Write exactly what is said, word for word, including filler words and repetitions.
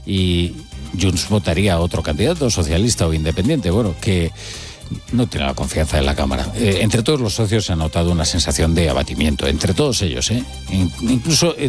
y Junts votaría a otro candidato, socialista o independiente, bueno, que no tiene la confianza de la Cámara. Eh, entre todos los socios se ha notado una sensación de abatimiento, entre todos ellos, ¿eh? In- incluso eh,